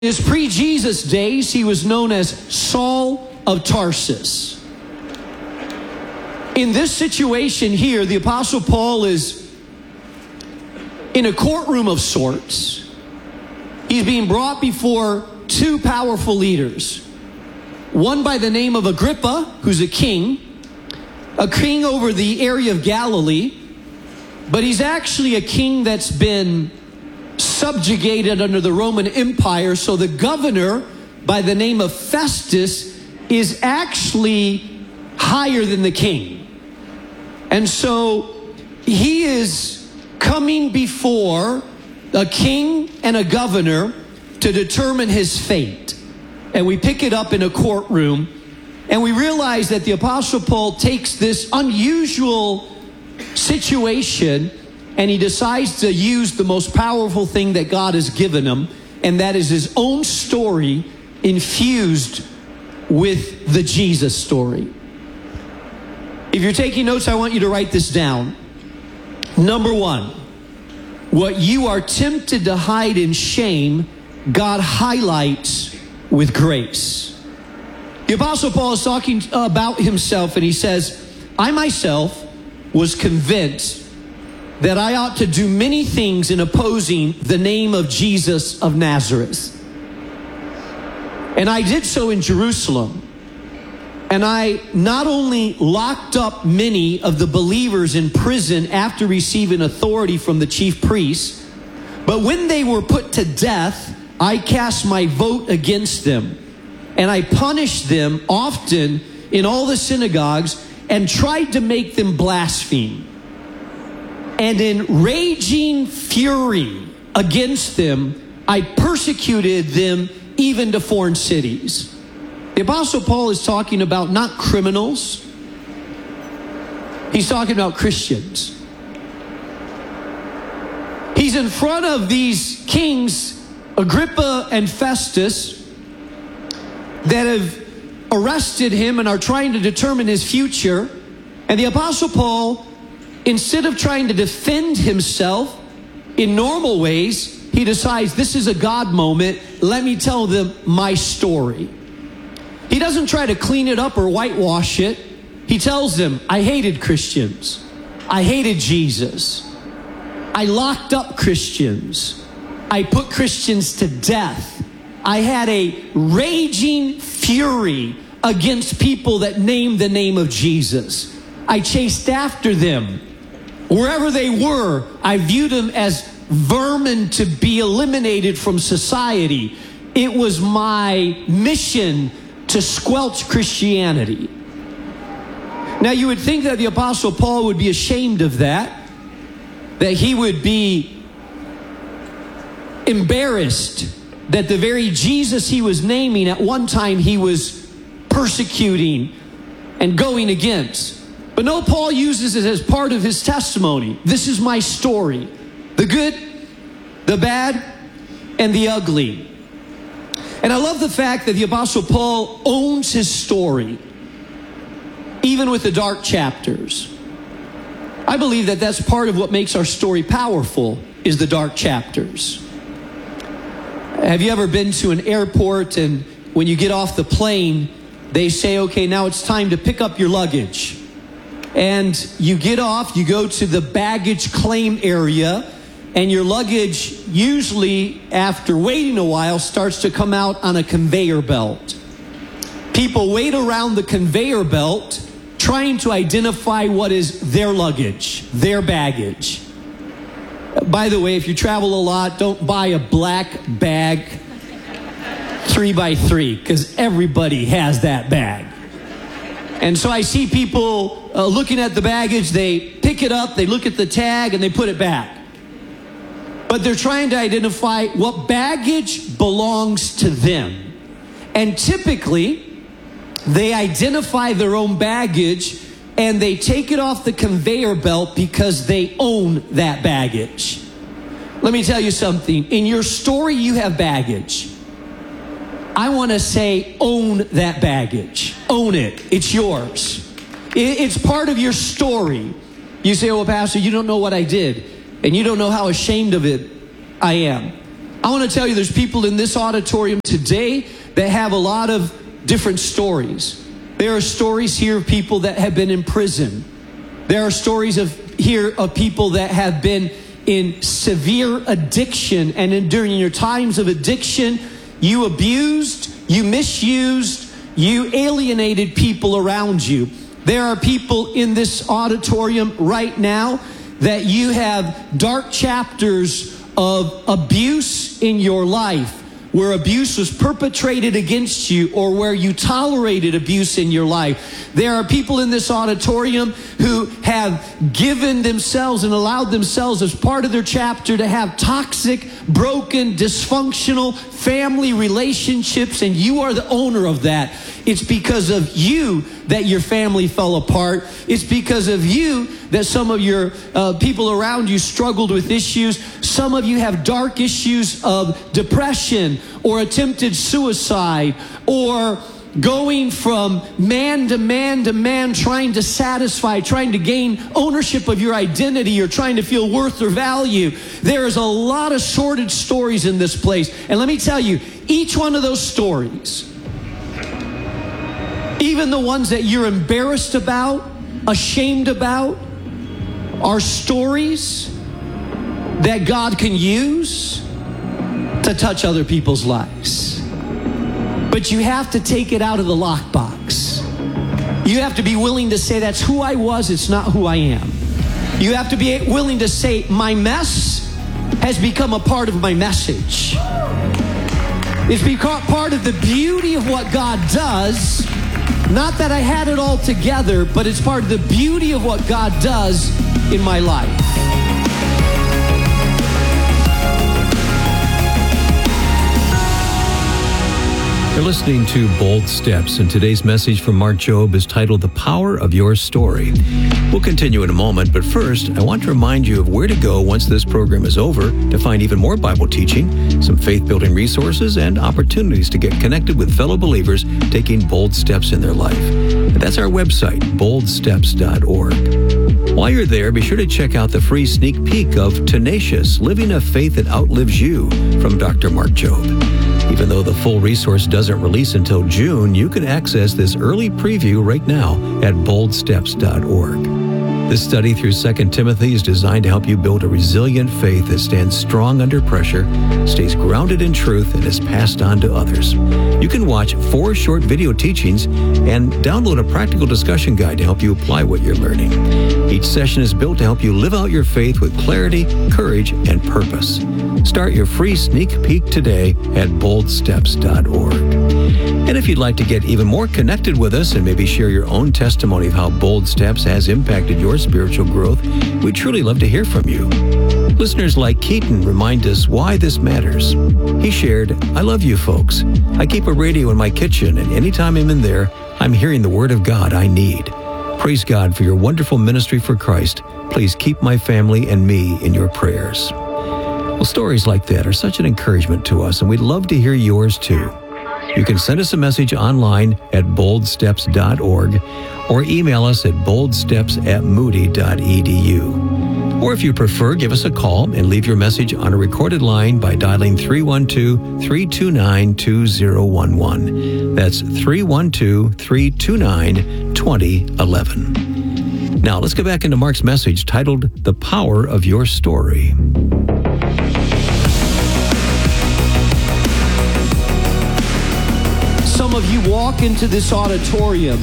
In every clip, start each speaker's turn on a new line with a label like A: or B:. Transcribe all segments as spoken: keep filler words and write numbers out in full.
A: In his pre-Jesus days, he was known as Saul of Tarsus. In this situation here, the Apostle Paul is in a courtroom of sorts. He's being brought before two powerful leaders. One by the name of Agrippa, who's a king, a king over the area of Galilee, but he's actually a king that's been subjugated under the Roman Empire. So the governor by the name of Festus is actually higher than the king. And so he is coming before a king and a governor to determine his fate. And we pick it up in a courtroom, and we realize that the Apostle Paul takes this unusual situation and he decides to use the most powerful thing that God has given him, and that is his own story infused with the Jesus story. If you're taking notes, I want you to write this down. Number one, what you are tempted to hide in shame, God highlights with grace. The Apostle Paul is talking about himself, and he says, I myself was convinced that I ought to do many things in opposing the name of Jesus of Nazareth. And I did so in Jerusalem. And I not only locked up many of the believers in prison after receiving authority from the chief priests, but when they were put to death, I cast my vote against them. And I punished them often in all the synagogues and tried to make them blaspheme. And in raging fury against them, I persecuted them even to foreign cities. The Apostle Paul is talking about not criminals. He's talking about Christians. He's in front of these kings, Agrippa and Festus, that have arrested him and are trying to determine his future. And the Apostle Paul, instead of trying to defend himself in normal ways, he decides this is a God moment. Let me tell them my story. He doesn't try to clean it up or whitewash it. He tells them, I hated Christians. I hated Jesus. I locked up Christians. I put Christians to death. I had a raging fury against people that named the name of Jesus. I chased after them. Wherever they were, I viewed them as vermin to be eliminated from society. It was my mission to squelch Christianity. Now you would think that the Apostle Paul would be ashamed of that, that he would be embarrassed that the very Jesus he was naming at one time he was persecuting and going against. But no, Paul uses it as part of his testimony. This is my story. The good, the bad, and the ugly. And I love the fact that the Apostle Paul owns his story, even with the dark chapters. I believe that that's part of what makes our story powerful, is the dark chapters. Have you ever been to an airport and when you get off the plane, they say, okay, now it's time to pick up your luggage. And you get off, you go to the baggage claim area, and your luggage usually, after waiting a while, starts to come out on a conveyor belt. People wait around the conveyor belt trying to identify what is their luggage, their baggage. By the way, if you travel a lot, don't buy a black bag three by three, because everybody has that bag. And so I see people uh, looking at the baggage, they pick it up, they look at the tag, and they put it back. But they're trying to identify what baggage belongs to them. And typically, they identify their own baggage and they take it off the conveyor belt because they own that baggage. Let me tell you something. In your story, you have baggage. I want to say own that baggage. Own it. It's yours. It's part of your story. You say, well, Pastor, you don't know what I did. And you don't know how ashamed of it I am. I want to tell you there's people in this auditorium today that have a lot of different stories. There are stories here of people that have been in prison. There are stories of here of people that have been in severe addiction, and in, during your times of addiction, you abused, you misused, you alienated people around you. There are people in this auditorium right now that you have dark chapters of abuse in your life, where abuse was perpetrated against you or where you tolerated abuse in your life. There are people in this auditorium who have given themselves and allowed themselves as part of their chapter to have toxic, broken, dysfunctional family relationships, and you are the owner of that. It's because of you that your family fell apart. It's because of you that some of your uh, people around you struggled with issues. Some of you have dark issues of depression or attempted suicide, or going from man to man to man, trying to satisfy, trying to gain ownership of your identity, or trying to feel worth or value. There is a lot of sordid stories in this place. And let me tell you, each one of those stories, even the ones that you're embarrassed about, ashamed about, are stories that God can use to touch other people's lives. But you have to take it out of the lockbox. You have to be willing to say, that's who I was, it's not who I am. You have to be willing to say, my mess has become a part of my message. It's become part of the beauty of what God does. Not that I had it all together, but it's part of the beauty of what God does in my life.
B: You're listening to Bold Steps, and today's message from Mark Jobe is titled The Power of Your Story. We'll continue in a moment, but first, I want to remind you of where to go once this program is over to find even more Bible teaching, some faith-building resources, and opportunities to get connected with fellow believers taking bold steps in their life. And that's our website, bold steps dot org. While you're there, be sure to check out the free sneak peek of Tenacious, Living a Faith That Outlives You from Doctor Mark Jobe. Even though the full resource doesn't release until June, you can access this early preview right now at bold steps dot org. This study through Second Timothy is designed to help you build a resilient faith that stands strong under pressure, stays grounded in truth, and is passed on to others. You can watch four short video teachings and download a practical discussion guide to help you apply what you're learning. Each session is built to help you live out your faith with clarity, courage, and purpose. Start your free sneak peek today at bold steps dot org. And if you'd like to get even more connected with us and maybe share your own testimony of how Bold Steps has impacted your spiritual growth, we'd truly love to hear from you. Listeners like Keaton remind us why this matters. He shared, I love you folks. I keep a radio in my kitchen, and anytime I'm in there, I'm hearing the word of God I need. Praise God for your wonderful ministry for Christ. Please keep my family and me in your prayers. Well, stories like that are such an encouragement to us, and we'd love to hear yours too. You can send us a message online at bold steps dot org or email us at boldsteps at moody dot e d u. Or if you prefer, give us a call and leave your message on a recorded line by dialing three one two, three two nine, two zero one one. That's three one two, three two nine, two zero one one. Now let's get back into Mark's message titled The Power of Your Story.
A: Some of you walk into this auditorium,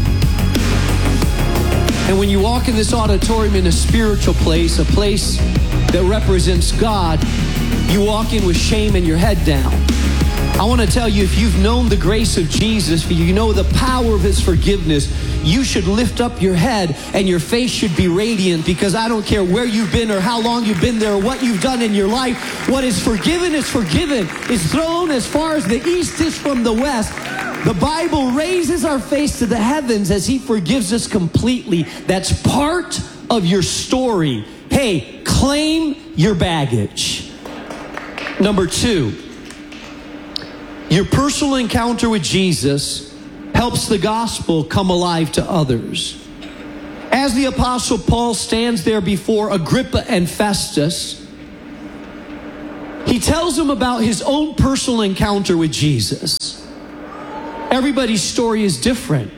A: and when you walk in this auditorium in a spiritual place, a place that represents God, you walk in with shame and your head down. I want to tell you, if you've known the grace of Jesus, if you know the power of His forgiveness, you should lift up your head and your face should be radiant, because I don't care where you've been or how long you've been there or what you've done in your life. What is forgiven is forgiven. It's thrown as far as the east is from the west. The Bible raises our face to the heavens as He forgives us completely. That's part of your story. Hey, claim your baggage. Number two, your personal encounter with Jesus helps the gospel come alive to others. As the Apostle Paul stands there before Agrippa and Festus, He tells them about his own personal encounter with Jesus. Everybody's story is different.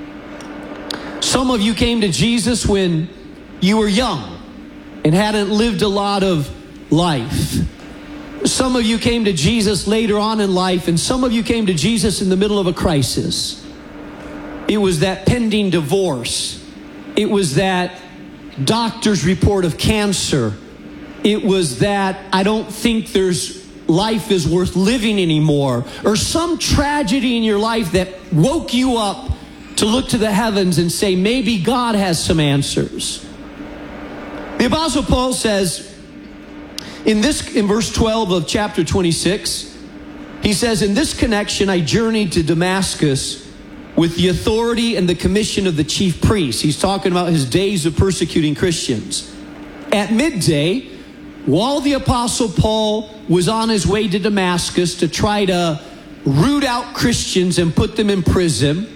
A: Some of you came to Jesus when you were young and hadn't lived a lot of life. Some of you came to Jesus later on in life, and some of you came to Jesus in the middle of a crisis. It was that pending divorce. It was that doctor's report of cancer. It was that I don't think there's life is worth living anymore, or some tragedy in your life that woke you up to look to the heavens and say, maybe God has some answers. The Apostle Paul says in this, in verse twelve of chapter twenty-six, he says, in this connection I journeyed to Damascus with the authority and the commission of the chief priest. He's talking about his days of persecuting Christians. At midday, while the Apostle Paul was on his way to Damascus to try to root out Christians and put them in prison,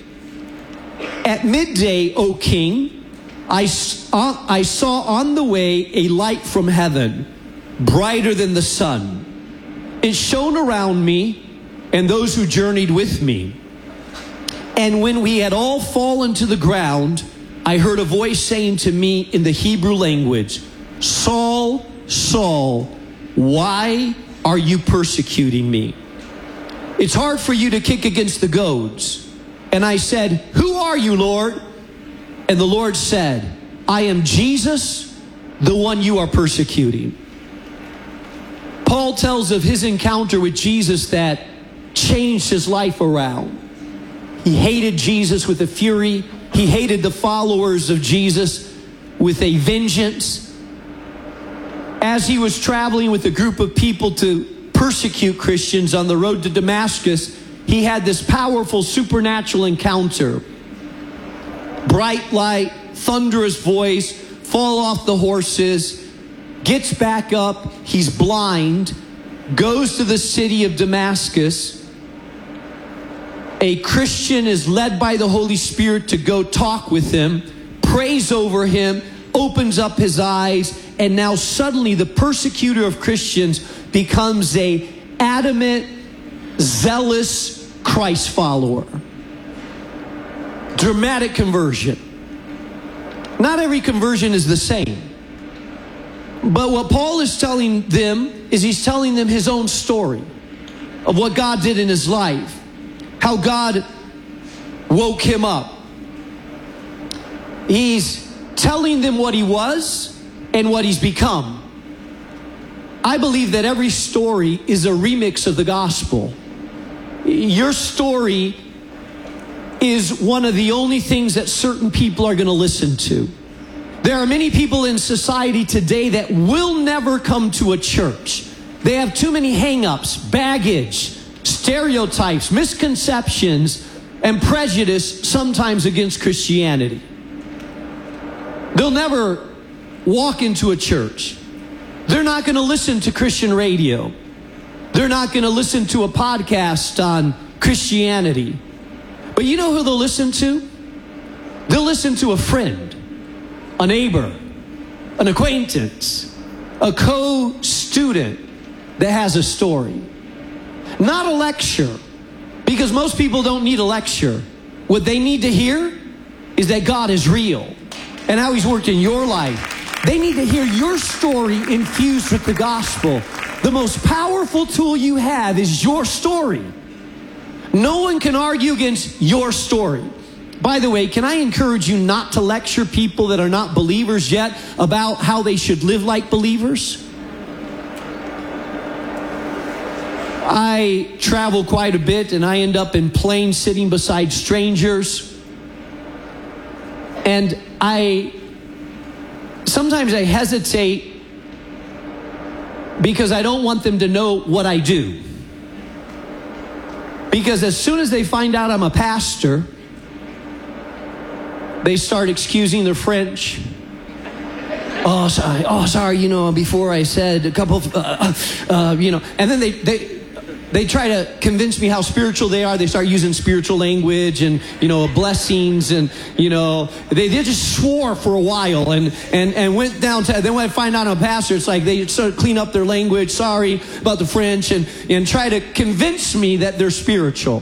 A: at midday, O king, I, uh, I saw on the way a light from heaven, brighter than the sun. It shone around me and those who journeyed with me. And when we had all fallen to the ground, I heard a voice saying to me in the Hebrew language, Saul, Saul, why are you persecuting me? It's hard for you to kick against the goads. And I said, who are you, Lord? And the Lord said, I am Jesus, the one you are persecuting. Paul tells of his encounter with Jesus that changed his life around. He hated Jesus with a fury. He hated the followers of Jesus with a vengeance. As he was traveling with a group of people to persecute Christians on the road to Damascus, he had this powerful supernatural encounter. Bright light, thunderous voice, fall off the horses, gets back up, he's blind, goes to the city of Damascus. A Christian is led by the Holy Spirit to go talk with him, prays over him, opens up his eyes, and now suddenly the persecutor of Christians becomes a adamant, zealous Christ follower. Dramatic conversion. Not every conversion is the same. But what Paul is telling them is he's telling them his own story of what God did in his life. How God woke him up. He's telling them what he was and what he's become. I believe that every story is a remix of the gospel. Your story is one of the only things that certain people are going to listen to. There are many people in society today that will never come to a church. They have too many hang-ups, baggage, stereotypes, misconceptions, and prejudice sometimes against Christianity. They'll never walk into a church. They're not going to listen to Christian radio. They're not going to listen to a podcast on Christianity. But you know who they'll listen to? They'll listen to a friend, a neighbor, an acquaintance, a co-student that has a story. Not a lecture, because most people don't need a lecture. What they need to hear is that God is real and how he's worked in your life. They need to hear your story infused with the gospel. The most powerful tool you have is your story. No one can argue against your story. By the way, can I encourage you not to lecture people that are not believers yet about how they should live like believers? I travel quite a bit, and I end up in planes sitting beside strangers. And I, sometimes I hesitate because I don't want them to know what I do. Because as soon as they find out I'm a pastor, they start excusing their French. Oh, sorry. Oh, sorry. You know, before I said a couple of, uh, uh, you know, and then they, they, they try to convince me how spiritual they are. They start using spiritual language and, you know, blessings, and, you know, they, they just swore for a while and, and, and went down to, then when I find out I'm a pastor, it's like they sort of clean up their language, sorry about the French, and, and try to convince me that they're spiritual.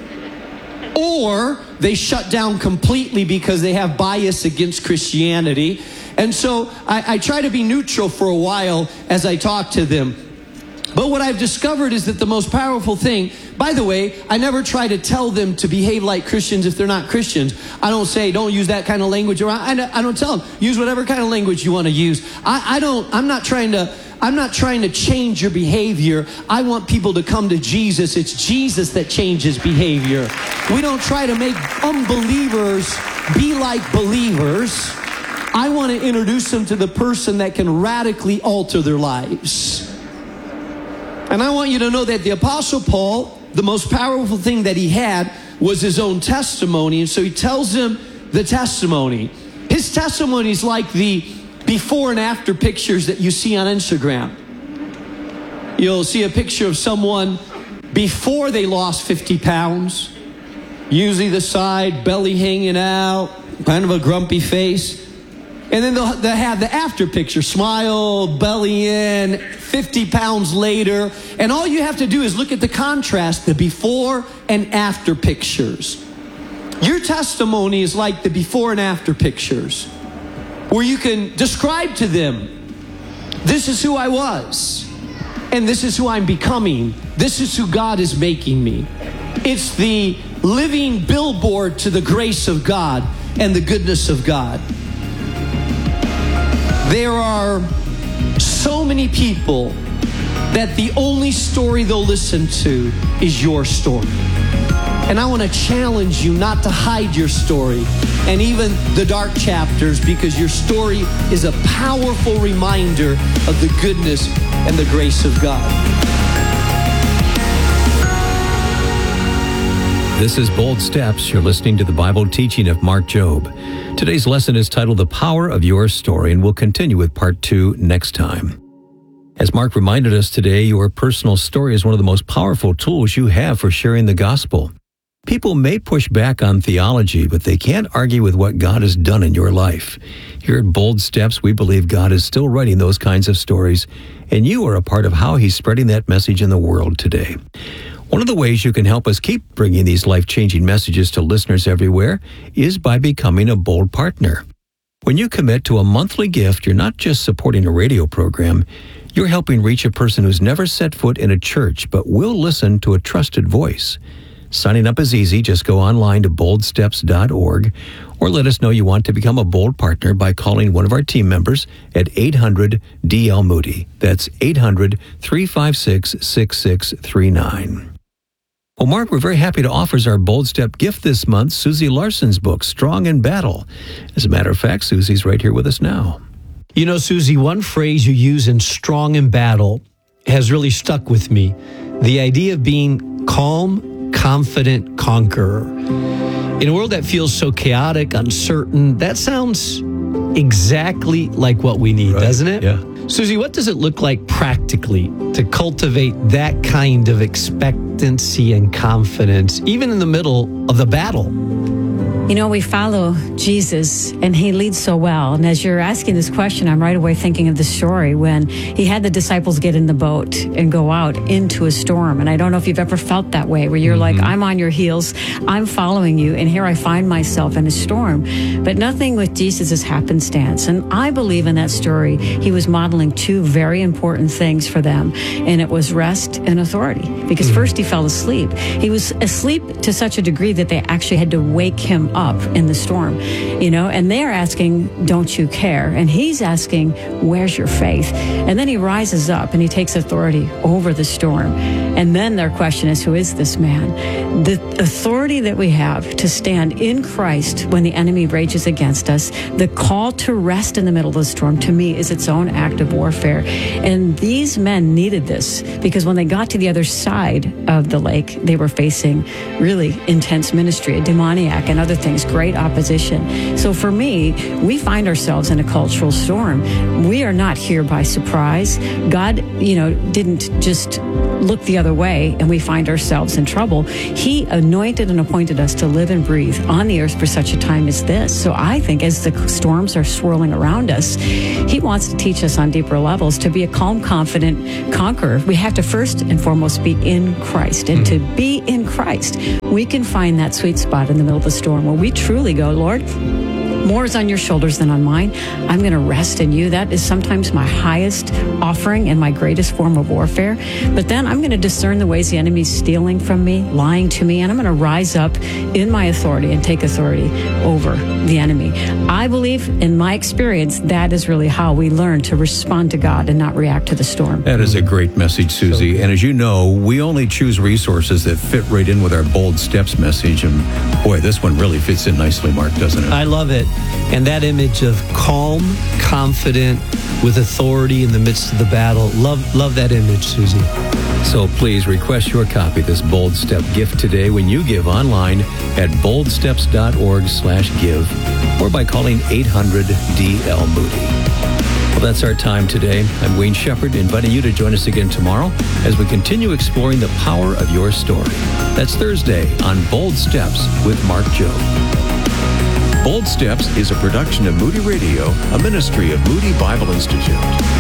A: Or they shut down completely because they have bias against Christianity. And so I, I try to be neutral for a while as I talk to them. But what I've discovered is that the most powerful thing, by the way, I never try to tell them to behave like Christians if they're not Christians. I don't say, don't use that kind of language. Or I, I don't tell them, use whatever kind of language you want to use. I, I don't, I'm not trying to, I'm not trying to change your behavior. I want people to come to Jesus. It's Jesus that changes behavior. We don't try to make unbelievers be like believers. I want to introduce them to the person that can radically alter their lives. And I want you to know that the Apostle Paul, the most powerful thing that he had was his own testimony. And so he tells them the testimony. His testimony is like the before and after pictures that you see on Instagram. You'll see a picture of someone before they lost fifty pounds. Usually the side, belly hanging out, kind of a grumpy face. And then they'll, they'll have the after picture, smile, belly in, fifty pounds later. And all you have to do is look at the contrast, the before and after pictures. Your testimony is like the before and after pictures, where you can describe to them, this is who I was, and this is who I'm becoming. This is who God is making me. It's the living billboard to the grace of God and the goodness of God. There are so many people that the only story they'll listen to is your story. And I want to challenge you not to hide your story and even the dark chapters, because your story is a powerful reminder of the goodness and the grace of God.
B: This is Bold Steps. You're listening to the Bible teaching of Mark Jobe. Today's lesson is titled The Power of Your Story, and we'll continue with part two next time. As Mark reminded us today, your personal story is one of the most powerful tools you have for sharing the gospel. People may push back on theology, but they can't argue with what God has done in your life. Here at Bold Steps, we believe God is still writing those kinds of stories, and you are a part of how He's spreading that message in the world today. One of the ways you can help us keep bringing these life-changing messages to listeners everywhere is by becoming a Bold partner. When you commit to a monthly gift, you're not just supporting a radio program, you're helping reach a person who's never set foot in a church but will listen to a trusted voice. Signing up is easy. Just go online to bold steps dot org or let us know you want to become a Bold partner by calling one of our team members at eight hundred D L Moody. That's eight hundred, three five six, six six three nine. Well, Mark, we're very happy to offer our Bold Step gift this month, Susie Larson's book, Strong in Battle. As a matter of fact, Susie's right here with us now.
A: You know, Susie, one phrase you use in Strong in Battle has really stuck with me. The idea of being calm, confident conqueror. In a world that feels so chaotic, uncertain, that sounds exactly like what we need, right, doesn't it?
B: Yeah.
A: Susie, what does it look like practically to cultivate that kind of expectancy and confidence, even in the middle of the battle?
C: You know, we follow Jesus, and He leads so well. And as you're asking this question, I'm right away thinking of the story when He had the disciples get in the boat and go out into a storm. And I don't know if you've ever felt that way, where you're mm-hmm. like, I'm on your heels, I'm following you, and here I find myself in a storm. But nothing with Jesus is happenstance. And I believe in that story, He was modeling two very important things for them, and it was rest and authority. Because mm-hmm. first He fell asleep. He was asleep to such a degree that they actually had to wake Him up. up in the storm, you know, and they're asking, don't you care? And He's asking, where's your faith? And then He rises up and He takes authority over the storm. And then their question is, who is this man? The authority that we have to stand in Christ when the enemy rages against us, the call to rest in the middle of the storm, to me, is its own act of warfare. And these men needed this, because when they got to the other side of the lake, they were facing really intense ministry, a demoniac and other things. things, great opposition. So for me, we find ourselves in a cultural storm. We are not here by surprise. God, you know, didn't just look the other way and we find ourselves in trouble. He anointed and appointed us to live and breathe on the earth for such a time as this. So I think as the storms are swirling around us, he wants to teach us on deeper levels to be a calm, confident conqueror. We have to first and foremost be in Christ. And to be in Christ, we can find that sweet spot in the middle of the storm where we truly go, Lord, more is on your shoulders than on mine. I'm going to rest in you. That is sometimes my highest offering and my greatest form of warfare. But then I'm going to discern the ways the enemy's stealing from me, lying to me, and I'm going to rise up in my authority and take authority over the enemy. I believe, in my experience, that is really how we learn to respond to God and not react to the storm.
B: That is a great message, Susie. And as you know, we only choose resources that fit right in with our Bold Steps message. And boy, this one really fits in nicely, Mark, doesn't it?
D: I love it. And that image of calm, confident, with authority in the midst of the battle. Love, love that image, Susie.
B: So please request your copy of this Bold Step gift today when you give online at boldsteps.org slash give or by calling eight hundred D L Moody. Well, that's our time today. I'm Wayne Shepherd, inviting you to join us again tomorrow as we continue exploring the power of your story. That's Thursday on Bold Steps with Mark Jobe.
E: Bold Steps is a production of Moody Radio, a ministry of Moody Bible Institute.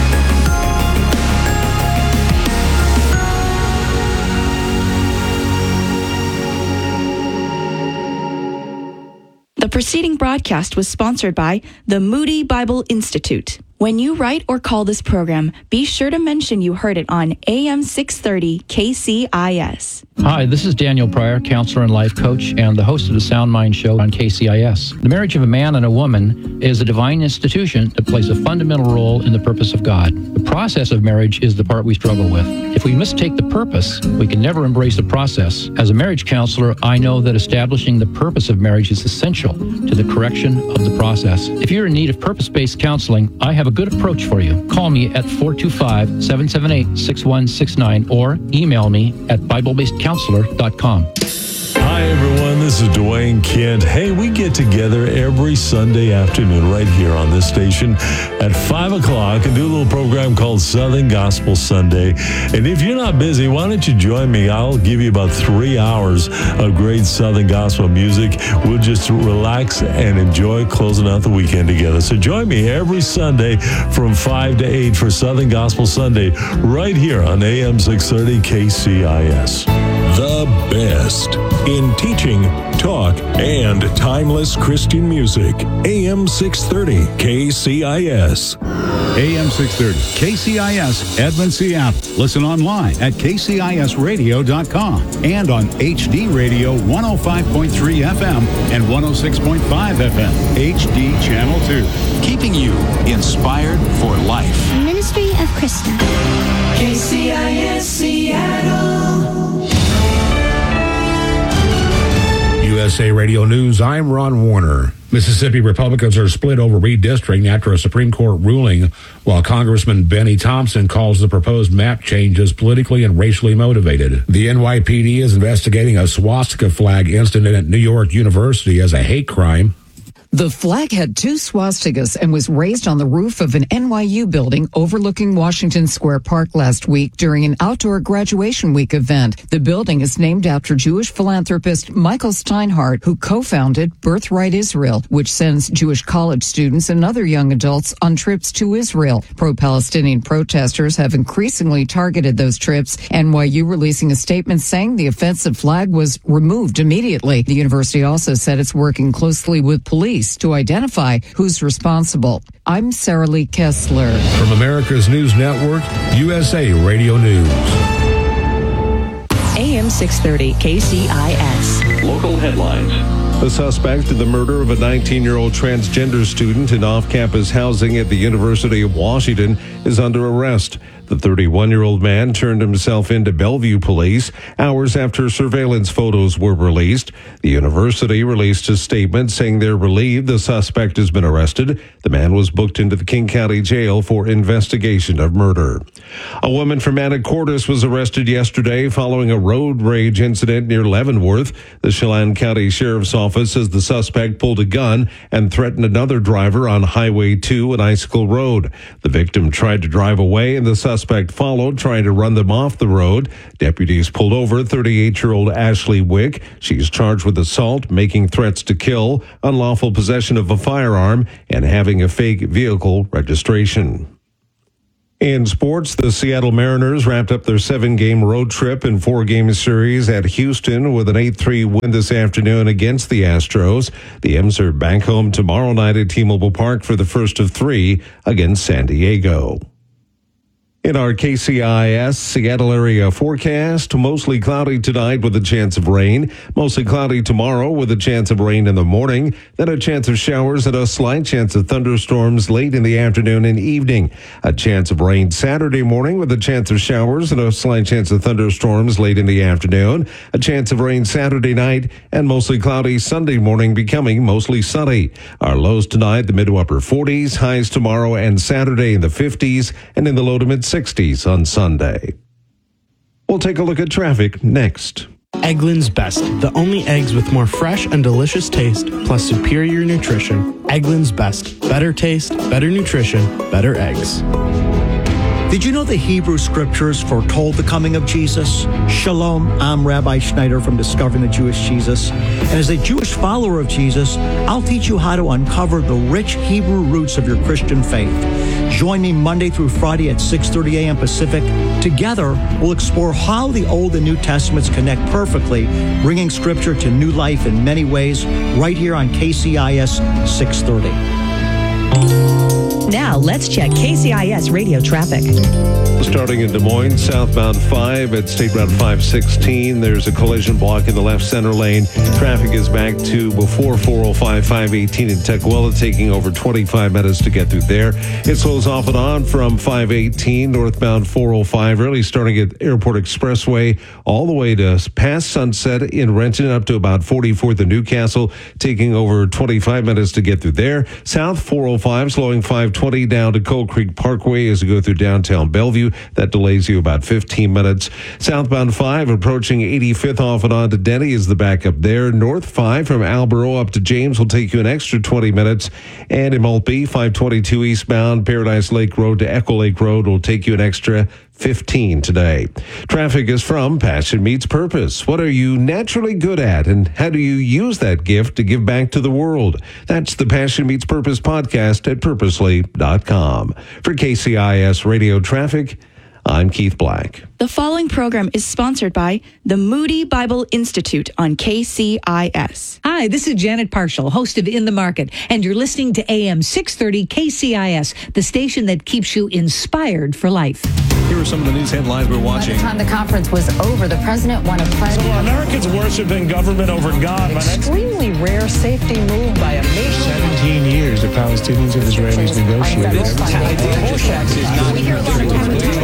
F: The preceding broadcast was sponsored by the Moody Bible Institute. When you write or call this program, be sure to mention you heard it on A M six thirty K C I S.
G: Hi, this is Daniel Pryor, counselor and life coach, and the host of the Sound Mind Show on K C I S. The marriage of a man and a woman is a divine institution that plays a fundamental role in the purpose of God. The process of marriage is the part we struggle with. If we mistake the purpose, we can never embrace the process. As a marriage counselor, I know that establishing the purpose of marriage is essential to the correction of the process. If you're in need of purpose-based counseling, I have a good approach for you. Call me at four two five, seven seven eight, six one six nine or email me at bible based counselor dot com.
H: Hi, everyone. This is Dwayne Kent. Hey, we get together every Sunday afternoon right here on this station at five o'clock and do a little program called Southern Gospel Sunday. And if you're not busy, why don't you join me? I'll give you about three hours of great Southern Gospel music. We'll just relax and enjoy closing out the weekend together. So join me every Sunday from five to eight for Southern Gospel Sunday right here on A M six thirty K C I S.
E: The best in teaching, talk, and timeless Christian music. A M six thirty K C I S.
I: A M six thirty K C I S, Edmond, Seattle. Listen online at k c i s radio dot com and on H D Radio one oh five point three F M and one oh six point five F M, H D Channel two. Keeping you inspired for life.
J: Ministry of Krista.
K: K C I S Seattle.
L: U S A Radio News, I'm Ron Warner. Mississippi Republicans are split over redistricting after a Supreme Court ruling, while Congressman Benny Thompson calls the proposed map changes politically and racially motivated. The N Y P D is investigating a swastika flag incident at New York University as a hate crime.
M: The flag had two swastikas and was raised on the roof of an N Y U building overlooking Washington Square Park last week during an outdoor graduation week event. The building is named after Jewish philanthropist Michael Steinhardt, who co-founded Birthright Israel, which sends Jewish college students and other young adults on trips to Israel. Pro-Palestinian protesters have increasingly targeted those trips, N Y U releasing a statement saying the offensive flag was removed immediately. The university also said it's working closely with police to identify who's responsible. I'm Sarah Lee Kessler.
L: From America's News Network, U S A Radio News.
F: A M six thirty K C I S.
N: Local headlines. The suspect in the murder of a nineteen-year-old transgender student in off-campus housing at the University of Washington is under arrest. The thirty-one-year-old man turned himself into Bellevue police hours after surveillance photos were released. The university released a statement saying they're relieved the suspect has been arrested. The man was booked into the King County Jail for investigation of murder. A woman from Anacortes was arrested yesterday following a road rage incident near Leavenworth. The Chelan County Sheriff's Office says the suspect pulled a gun and threatened another driver on Highway two and Icicle Road. The victim tried to drive away and the suspect Suspect followed, trying to run them off the road. Deputies pulled over thirty-eight-year-old Ashley Wick. She's charged with assault, making threats to kill, unlawful possession of a firearm, and having a fake vehicle registration. In sports, the Seattle Mariners wrapped up their seven-game road trip and four-game series at Houston with an eight three win this afternoon against the Astros. The M's are back home tomorrow night at T-Mobile Park for the first of three against San Diego. In our K C I S Seattle area forecast, mostly cloudy tonight with a chance of rain. Mostly cloudy tomorrow with a chance of rain in the morning. Then a chance of showers and a slight chance of thunderstorms late in the afternoon and evening. A chance of rain Saturday morning with a chance of showers and a slight chance of thunderstorms late in the afternoon. A chance of rain Saturday night and mostly cloudy Sunday morning, becoming mostly sunny. Our lows tonight, the mid to upper forties. Highs tomorrow and Saturday in the fifties and in the low to mid sixties on Sunday. We'll take a look at traffic next.
J: Eggland's Best, the only eggs with more fresh and delicious taste, plus superior nutrition. Eggland's Best, better taste, better nutrition, better eggs.
O: Did you know the Hebrew scriptures foretold the coming of Jesus? Shalom, I'm Rabbi Schneider from Discovering the Jewish Jesus. And as a Jewish follower of Jesus, I'll teach you how to uncover the rich Hebrew roots of your Christian faith. Join me Monday through Friday at six thirty a.m. Pacific. Together, we'll explore how the Old and New Testaments connect perfectly, bringing Scripture to new life in many ways, right here on K C I S six thirty.
P: Now, let's check K C I S radio traffic.
N: Starting in Des Moines, southbound five at State Route five sixteen. There's a collision block in the left center lane. Traffic is back to before four oh five, five eighteen in Tequila, taking over twenty-five minutes to get through there. It slows off and on from five eighteen, northbound four oh five, really starting at Airport Expressway all the way to past Sunset in Renton up to about forty-fourth and Newcastle, taking over twenty-five minutes to get through there. South four oh five, slowing five twenty down to Coal Creek Parkway as you go through downtown Bellevue. That delays you about fifteen minutes. Southbound five approaching eighty-fifth off and on to Denny is the backup there. North five from Alborough up to James will take you an extra twenty minutes. And in Maltby, five twenty-two eastbound Paradise Lake Road to Echo Lake Road will take you an extra fifteen today. Traffic is from Passion Meets Purpose. What are you naturally good at, and how do you use that gift to give back to the world? That's the Passion Meets Purpose podcast at purposely dot com. For K C I S Radio Traffic, I'm Keith Black.
F: The following program is sponsored by the Moody Bible Institute on K C I S.
P: Hi, this is Janet Parshall, host of In the Market, and you're listening to A M six thirty K C I S, the station that keeps you inspired for life.
Q: Here are some of the news headlines we're watching.
R: By the time the conference was over, the president won a pledge.
S: So Americans worshiping government over God.
R: Extremely rare safety move by a nation.
S: seventeen years the Palestinians and Israelis negotiated.
R: We hear a lot of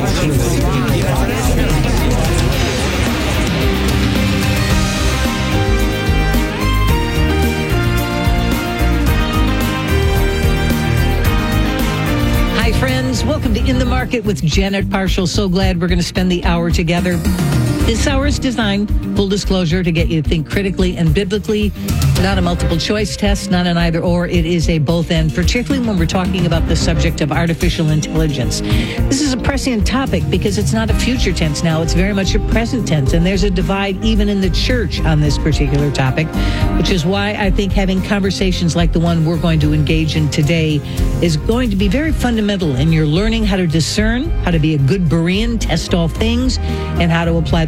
P: Hi, friends. Welcome to In the Market with Janet Parshall. So glad we're going to spend the hour together. This hour is designed, full disclosure, to get you to think critically and biblically. Not a multiple choice test, not an either or. It is a both and, particularly when we're talking about the subject of artificial intelligence. This is a prescient topic because it's not a future tense now. It's very much a present tense. And there's a divide even in the church on this particular topic, which is why I think having conversations like the one we're going to engage in today is going to be very fundamental in your learning how to discern, how to be a good Berean, test all things, and how to apply the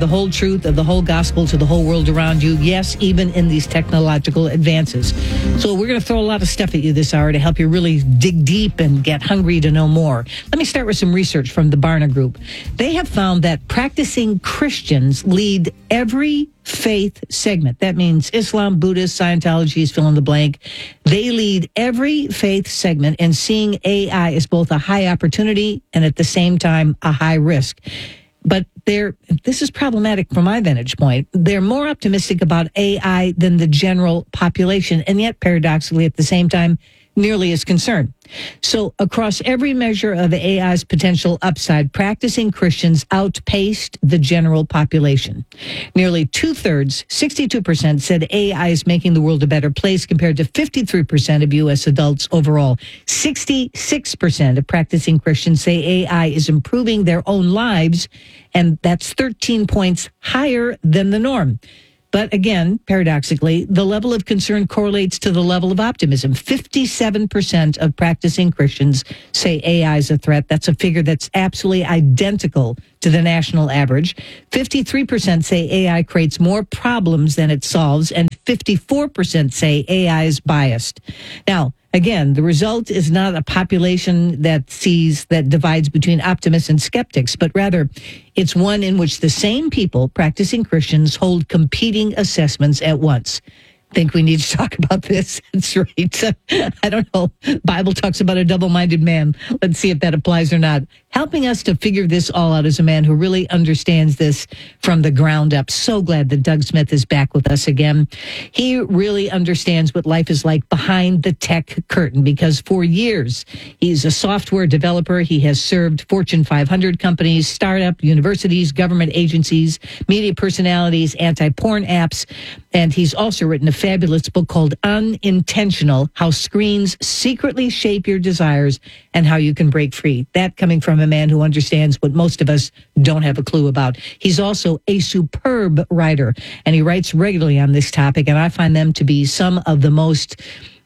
P: whole truth of the whole gospel to the whole world around you. Yes, even in these technological advances. So we're going to throw a lot of stuff at you this hour to help you really dig deep and get hungry to know more. Let me start with some research from the Barna Group. They have found that practicing Christians lead every faith segment. That means Islam, Buddhist, Scientology is fill in the blank. They lead every faith segment in seeing A I as both a high opportunity and at the same time a high risk. But they're, this is problematic from my vantage point. They're more optimistic about A I than the general population, and yet paradoxically at the same time, nearly as concerned. So across every measure of A I's potential upside, practicing Christians outpaced the general population. Nearly two-thirds, sixty-two percent, said A I is making the world a better place compared to fifty-three percent of U S adults overall. sixty-six percent of practicing Christians say A I is improving their own lives, and that's thirteen points higher than the norm. But again, paradoxically, the level of concern correlates to the level of optimism. fifty-seven percent of practicing Christians say A I is a threat. That's a figure that's absolutely identical to the national average. fifty-three percent say A I creates more problems than it solves, and fifty-four percent say A I is biased. Now, again, the result is not a population that sees, that divides between optimists and skeptics, but rather it's one in which the same people, practicing Christians, hold competing assessments at once. Think we need to talk about this? That's right. I don't know. Bible talks about a double-minded man. Let's see if that applies or not. Helping us to figure this all out is a man who really understands this from the ground up. So glad that Doug Smith is back with us again. He really understands what life is like behind the tech curtain, because for years he's a software developer. He has served Fortune five hundred companies, startup, universities, government agencies, media personalities, anti-porn apps, and he's also written a fabulous book called Unintentional: How Screens Secretly Shape Your Desires and How You Can Break Free. That coming from a man who understands what most of us don't have a clue about. He's also a superb writer, and he writes regularly on this topic, and I find them to be some of the most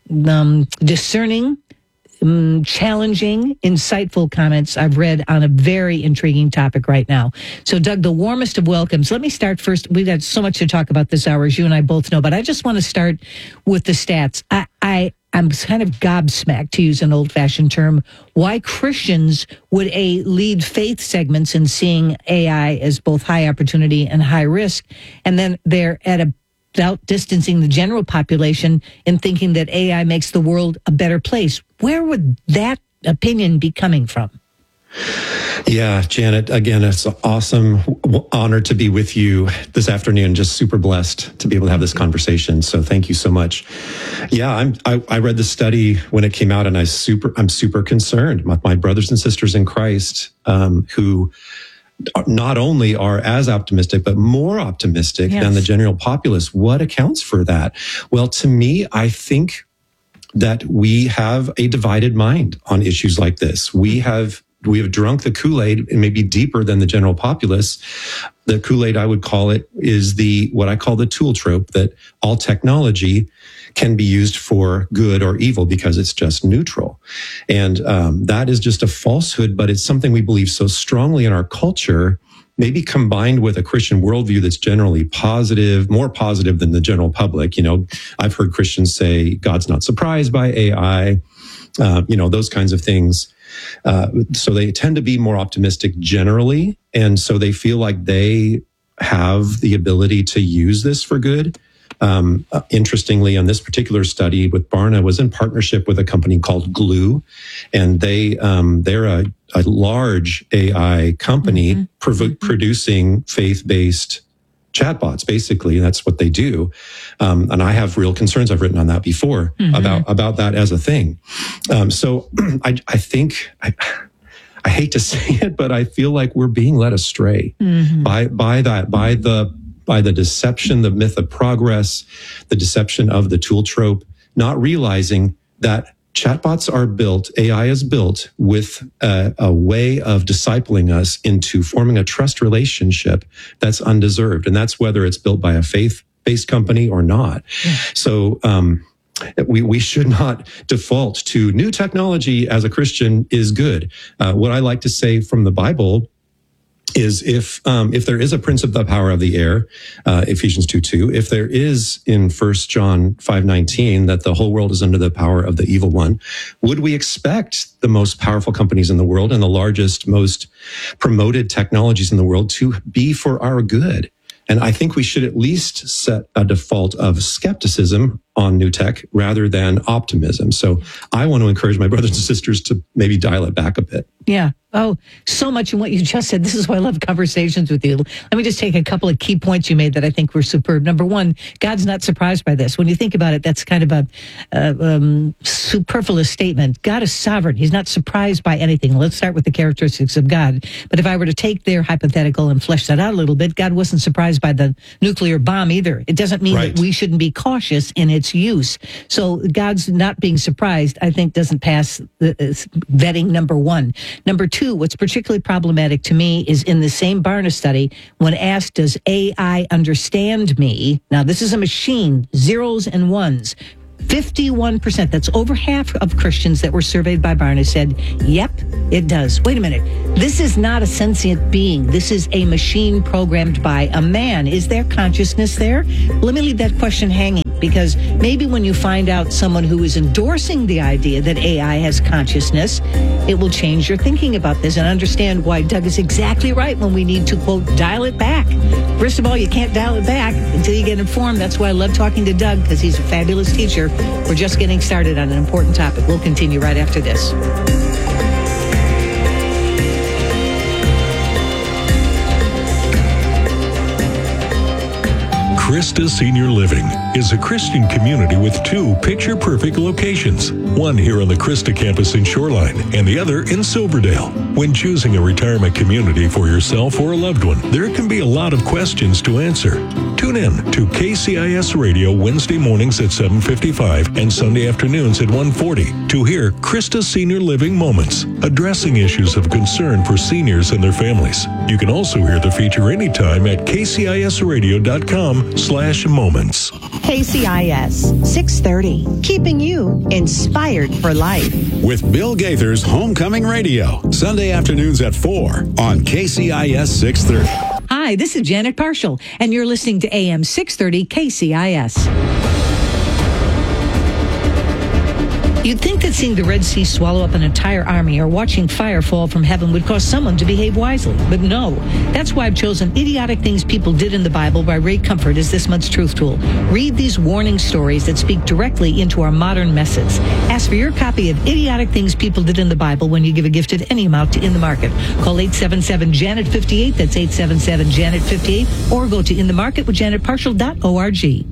P: um, discerning, um, challenging, insightful comments I've read on a very intriguing topic right now. So, Doug, the warmest of welcomes. Let me start first. We've got so much to talk about this hour, as you and I both know, but I just want to start with the stats. I, I I'm kind of gobsmacked, to use an old-fashioned term, why Christians would A, lead faith segments in seeing A I as both high opportunity and high risk, and then they're at a outdistancing the general population in thinking that A I makes the world a better place. Where would that opinion be coming from?
T: Yeah, Janet, again, it's an awesome honor to be with you this afternoon. Just super blessed to be able to have this conversation. So thank you so much. Yeah, I'm, I, I read the study when it came out, and I super, I'm super concerned. My, my brothers and sisters in Christ, um, who not only are as optimistic, but more optimistic yes. than the general populace. What accounts for that? Well, to me, I think that we have a divided mind on issues like this. We have We have drunk the Kool-Aid, and maybe deeper than the general populace. The Kool-Aid, I would call it, is the what I call the tool trope, that all technology can be used for good or evil because it's just neutral. And um, that is just a falsehood, but it's something we believe so strongly in our culture, maybe combined with a Christian worldview that's generally positive, more positive than the general public. You know, I've heard Christians say God's not surprised by A I, uh, you know, those kinds of things. Uh, so they tend to be more optimistic generally. And so they feel like they have the ability to use this for good. Um, uh, interestingly, on this particular study with Barna, was in partnership with a company called Glue. And they, um, they're a, a large A I company mm-hmm. prov- mm-hmm. producing faith-based chatbots, basically. That's what they do. Um, and I have real concerns. I've written on that before mm-hmm. about, about that as a thing. Um, so I, I think, I, I hate to say it, but I feel like we're being led astray mm-hmm. by, by that, by the, by the deception, the myth of progress, the deception of the tool trope, not realizing that chatbots are built, A I is built with a, a way of discipling us into forming a trust relationship that's undeserved. And that's whether it's built by a faith-based company or not. Yeah. So um, we, we should not default to new technology as a Christian is good. Uh, what I like to say from the Bible is if um, if there is a prince of the power of the air, uh, Ephesians two two, if there is in First John five nineteen that the whole world is under the power of the evil one, would we expect the most powerful companies in the world and the largest, most promoted technologies in the world to be for our good? And I think we should at least set a default of skepticism on new tech rather than optimism. So I want to encourage my brothers and sisters to maybe dial it back a bit.
P: Yeah. Oh, so much in what you just said. This is why I love conversations with you. Let me just take a couple of key points you made that I think were superb. Number one, God's not surprised by this. When you think about it, that's kind of a uh, um, superfluous statement. God is sovereign. He's not surprised by anything. Let's start with the characteristics of God. But if I were to take their hypothetical and flesh that out a little bit, God wasn't surprised by the nuclear bomb either. It doesn't mean
T: Right.
P: that we shouldn't be cautious in its use. So God's not being surprised, I think, doesn't pass the uh, vetting, number one. Number two, what's particularly problematic to me is in the same Barna study, when asked, does A I understand me? Now, this is a machine, zeros and ones. fifty-one percent, that's over half of Christians that were surveyed by Barna said, yep, it does. Wait a minute. This is not a sentient being. This is a machine programmed by a man. Is there consciousness there? Let me leave that question hanging, because maybe when you find out someone who is endorsing the idea that A I has consciousness, it will change your thinking about this and understand why Doug is exactly right when we need to, quote, dial it back. First of all, you can't dial it back until you get informed. That's why I love talking to Doug, because he's a fabulous teacher. We're just getting started on an important topic. We'll continue right after this.
E: Christa Senior Living is a Christian community with two picture-perfect locations, one here on the Christa campus in Shoreline and the other in Silverdale. When choosing a retirement community for yourself or a loved one, there can be a lot of questions to answer. Tune in to K C I S Radio Wednesday mornings at seven fifty-five and Sunday afternoons at one forty to hear Christa Senior Living Moments, addressing issues of concern for seniors and their families. You can also hear the feature anytime at k c i s radio dot com slash moments.
U: K C I S six thirty, keeping you inspired for life.
I: With Bill Gaither's Homecoming Radio, Sunday afternoons at four on K C I S six thirty.
P: Hi, this is Janet Parshall, and you're listening to A M six thirty K C I S. You'd think that seeing the Red Sea swallow up an entire army or watching fire fall from heaven would cause someone to behave wisely. But no. That's why I've chosen Idiotic Things People Did in the Bible by Ray Comfort as this month's Truth Tool. Read these warning stories that speak directly into our modern messes. Ask for your copy of Idiotic Things People Did in the Bible when you give a gift of any amount to In the Market. Call eight seven seven, Janet fifty-eight. That's eight seven seven, Janet fifty-eight. Or go to in the market with janet parshall dot org.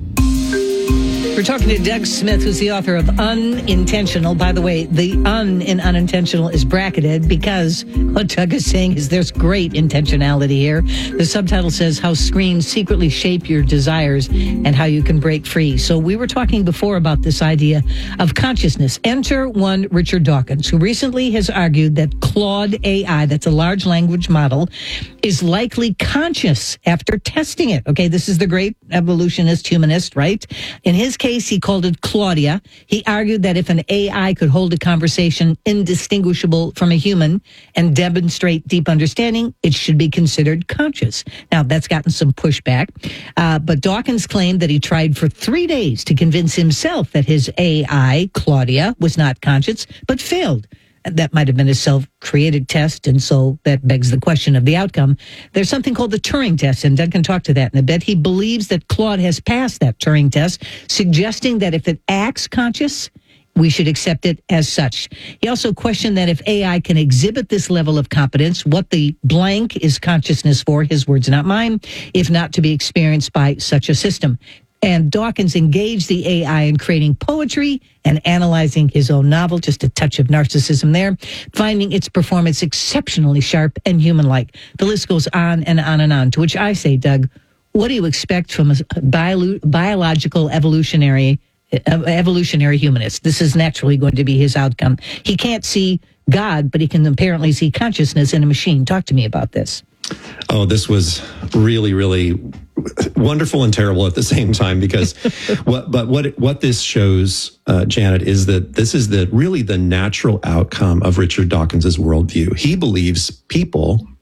P: We're talking to Doug Smith, who's the author of Unintentional. By the way, the un in unintentional is bracketed because what Doug is saying is there's great intentionality here. The subtitle says how screens secretly shape your desires and how you can break free. So we were talking before about this idea of consciousness. Enter one Richard Dawkins, who recently has argued that Claude A I, that's a large language model, is likely conscious after testing it. Okay, this is the great evolutionist, humanist, right? In his case, he called it Claudia. He argued that if an A I could hold a conversation indistinguishable from a human and demonstrate deep understanding, it should be considered conscious. Now, that's gotten some pushback, uh, but Dawkins claimed that he tried for three days to convince himself that his A I, Claudia, was not conscious, but failed. That might have been a self-created test, and so that begs the question of the outcome. There's something called the Turing test, and Doug can talk to that in a bit. He believes that Claude has passed that Turing test, suggesting that if it acts conscious, we should accept it as such. He also questioned that if A I can exhibit this level of competence, what the blank is consciousness for, his words, not mine, if not to be experienced by such a system. And Dawkins engaged the A I in creating poetry and analyzing his own novel, just a touch of narcissism there, finding its performance exceptionally sharp and human-like. The list goes on and on and on, to which I say, Doug, what do you expect from a bio- biological evolutionary uh, evolutionary humanist? This is naturally going to be his outcome. He can't see God, but he can apparently see consciousness in a machine. Talk to me about this.
T: Oh, this was really, really wonderful and terrible at the same time, because what, but what, what this shows, uh, Janet, is that this is the really the natural outcome of Richard Dawkins's worldview. He believes people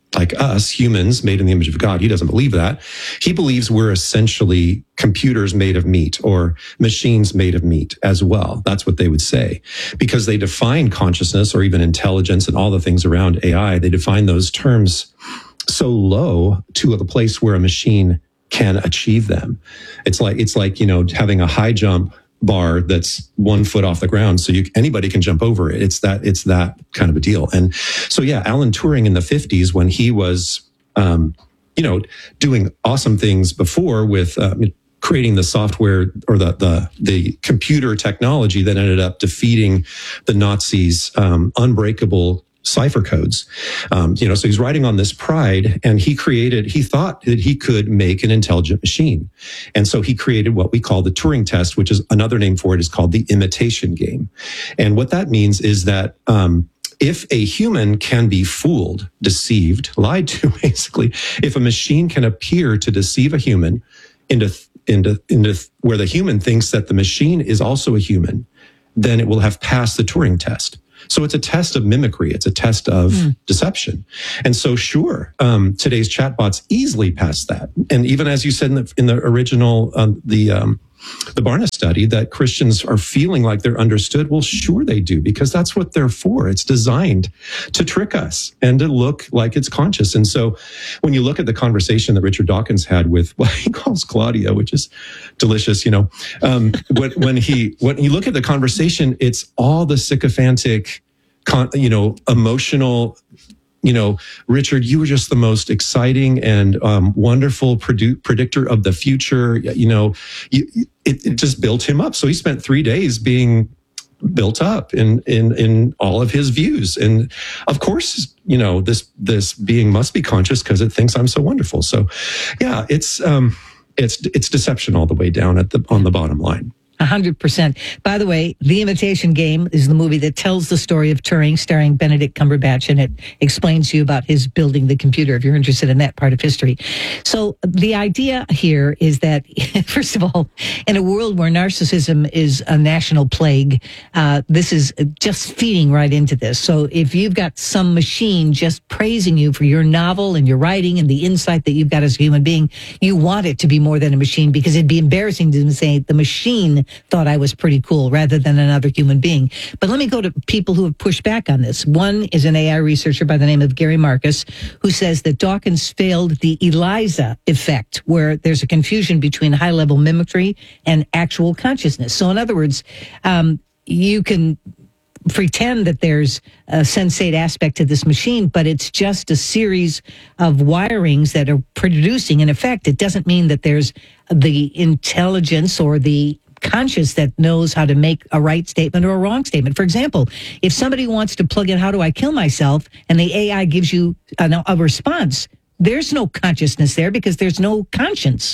T: like us, humans made in the image of God. He doesn't believe that. He believes we're essentially computers made of meat or machines made of meat as well. That's what they would say, because they define consciousness or even intelligence and all the things around A I. They define those terms so low to the place where a machine can achieve them. It's like, it's like, you know, having a high jump bar that's one foot off the ground, so you anybody can jump over it. It's that it's that kind of a deal. And so, yeah, Alan Turing in the fifties, when he was, um, you know, doing awesome things before with uh, creating the software or the the the computer technology that ended up defeating the Nazis' um, unbreakable cipher codes. Um, you know, so he's riding on this pride, and he created, he thought that he could make an intelligent machine. And so he created what we call the Turing test, which is another name for it is called the imitation game. And what that means is that, um, if a human can be fooled, deceived, lied to, basically, if a machine can appear to deceive a human into, into, into where the human thinks that the machine is also a human, then it will have passed the Turing test. So it's a test of mimicry. It's a test of mm. deception. And so, sure, um, today's chatbots easily pass that. And even as you said in the, in the original, um, the um, the Barna study, that Christians are feeling like they're understood. Well, sure they do, because that's what they're for. It's designed to trick us and to look like it's conscious. And so when you look at the conversation that Richard Dawkins had with what he calls Claudia, which is delicious, you know, um, when, when he, when you look at the conversation, it's all the sycophantic, con, you know, emotional, you know, Richard, you were just the most exciting and um, wonderful produ- predictor of the future. You know, you, it, it just built him up. So he spent three days being built up in, in, in all of his views. And of course, you know, this, this being must be conscious because it thinks I'm so wonderful. So yeah, it's, um, it's, it's deception all the way down at the, on the bottom line.
P: A hundred percent. By the way, The Imitation Game is the movie that tells the story of Turing, starring Benedict Cumberbatch, and it explains to you about his building the computer, if you're interested in that part of history. So the idea here is that, first of all, in a world where narcissism is a national plague, uh, this is just feeding right into this. So if you've got some machine just praising you for your novel and your writing and the insight that you've got as a human being, you want it to be more than a machine, because it'd be embarrassing to say the machine thought I was pretty cool rather than another human being. But let me go to people who have pushed back on this. One is an A I researcher by the name of Gary Marcus, who says that Dawkins failed the ELIZA effect, where there's a confusion between high-level mimicry and actual consciousness. So in other words, um, you can pretend that there's a sensate aspect to this machine, but it's just a series of wirings that are producing an effect. It doesn't mean that there's the intelligence or the conscious that knows how to make a right statement or a wrong statement. For example, if somebody wants to plug in, how do I kill myself? And the A I gives you a, a response, there's no consciousness there because there's no conscience.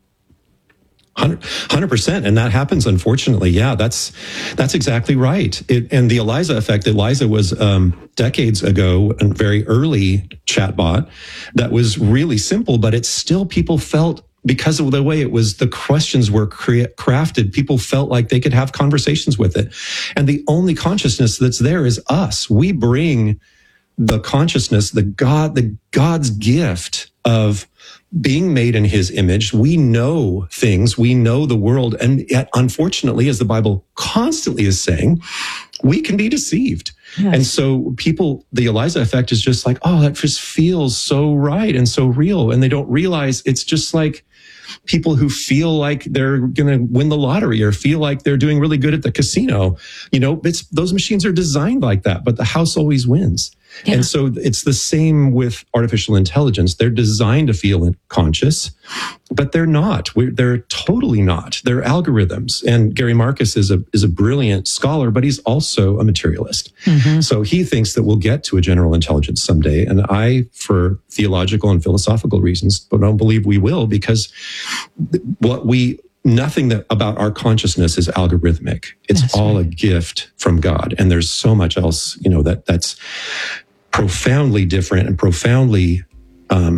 T: one hundred percent. And that happens, unfortunately. Yeah, that's that's exactly right. It, and the ELIZA effect, ELIZA was um, decades ago, a very early chatbot that was really simple, but it's still, people felt, because of the way it was, the questions were crea- crafted, people felt like they could have conversations with it. And the only consciousness that's there is us. We bring the consciousness, the God, the God's gift of being made in his image. We know things, we know the world. And yet, unfortunately, as the Bible constantly is saying, we can be deceived. Yes. And so people, the ELIZA effect is just like, oh, that just feels so right and so real. And they don't realize it's just like people who feel like they're going to win the lottery or feel like they're doing really good at the casino. You know, it's, those machines are designed like that, but the house always wins. Yeah. And so it's the same with artificial intelligence. They're designed to feel conscious, but they're not. We're, they're totally not. They're algorithms. And Gary Marcus is a is a brilliant scholar, but he's also a materialist. Mm-hmm. So he thinks that we'll get to a general intelligence someday. And I, for theological and philosophical reasons, don't believe we will, because what we nothing that about our consciousness is algorithmic. It's that's all right. A gift from God. And there's so much else, you know, that that's profoundly different and profoundly um,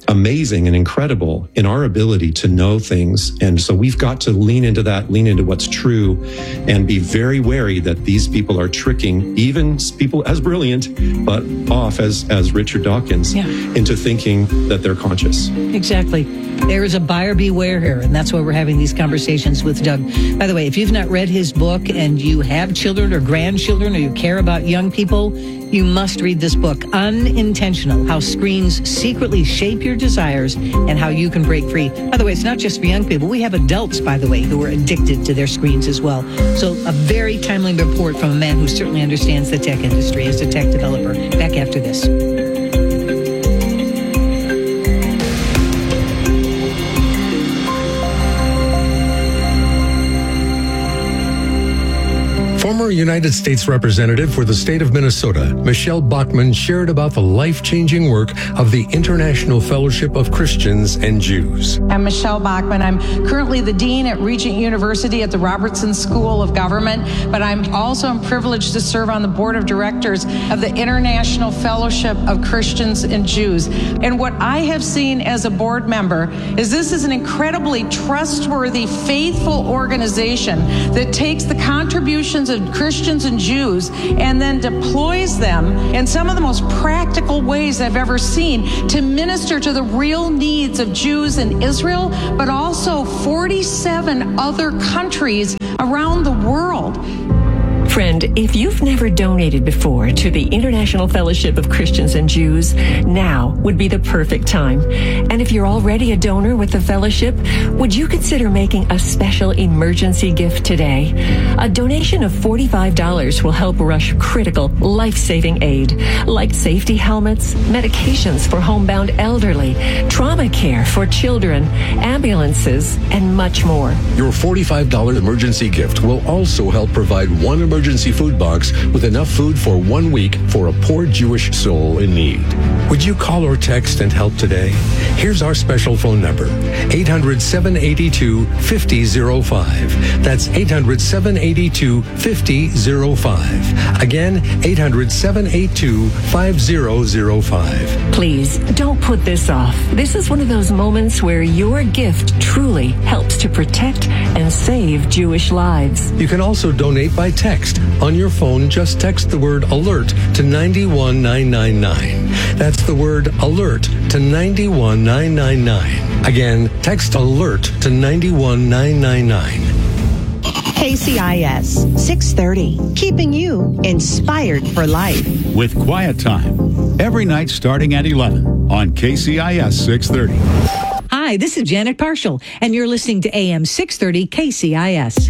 T: amazing and incredible in our ability to know things. And so we've got to lean into that, lean into what's true, and be very wary that these people are tricking even people as brilliant, but off as, as Richard Dawkins, yeah. into thinking that they're conscious.
P: Exactly. There is a buyer beware here, and that's why we're having these conversations with Doug. By the way, if you've not read his book and you have children or grandchildren or you care about young people, you must read this book, Unintentional, How Screens Secretly Shape Your Desires and How You Can Break Free. By the way, it's not just for young people. We have adults, by the way, who are addicted to their screens as well. So a very timely report from a man who certainly understands the tech industry as a tech developer. Back after this.
A: Former United States Representative for the state of Minnesota, Michelle Bachmann, shared about the life-changing work of the International Fellowship of Christians and Jews.
V: I'm Michelle Bachmann. I'm currently the dean at Regent University at the Robertson School of Government, but I'm also privileged to serve on the board of directors of the International Fellowship of Christians and Jews. And what I have seen as a board member is this is an incredibly trustworthy, faithful organization that takes the contributions of Christians and Jews and then deploys them in some of the most practical ways I've ever seen to minister to the real needs of Jews in Israel, but also forty-seven other countries around the world.
W: Friend, if you've never donated before to the International Fellowship of Christians and Jews, now would be the perfect time. And if you're already a donor with the fellowship, would you consider making a special emergency gift today? A donation of forty-five dollars will help rush critical, life-saving aid, like safety helmets, medications for homebound elderly, trauma care for children, ambulances, and much more.
A: Your forty-five dollars emergency gift will also help provide one emergency food box with enough food for one week for a poor Jewish soul in need. Would you call or text and help today? Here's our special phone number, eight hundred, seven eight two, five oh zero five. That's eight hundred, seven eight two, five oh zero five. Again, eight hundred, seven eight two, five oh zero five.
W: Please, don't put this off. This is one of those moments where your gift truly helps to protect and save Jewish lives.
A: You can also donate by text. On your phone, just text the word ALERT to nine one nine nine nine. That's the word ALERT to nine one nine nine nine. Again, text ALERT to nine one nine nine nine.
U: K C I S six thirty, keeping you inspired for life.
I: With Quiet Time, every night starting at eleven on K C I S six thirty.
P: Hi, this is Janet Parshall, and you're listening to A M six thirty K C I S.